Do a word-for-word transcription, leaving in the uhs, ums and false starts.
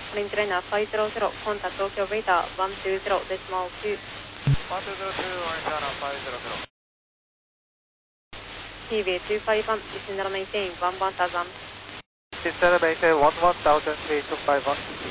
Flight Trainer five zero zero, contact Tokyo Radar one two zero decimal two. one two zero two, Flight Trainer five zero zero. T V two five one, descend and maintain one one thousand. Descend and maintain one one thousand, three two five one.